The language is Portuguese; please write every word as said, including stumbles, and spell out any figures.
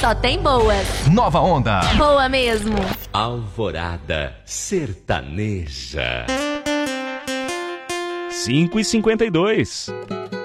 só tem boas. Nova Onda. Boa mesmo. Alvorada Sertaneja. cinco e cinquenta e dois.